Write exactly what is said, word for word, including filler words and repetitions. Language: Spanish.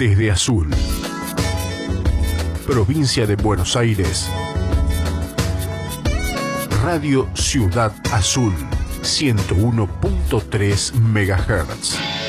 desde Azul, provincia de Buenos Aires, Radio Ciudad Azul, ciento uno punto tres megahertz.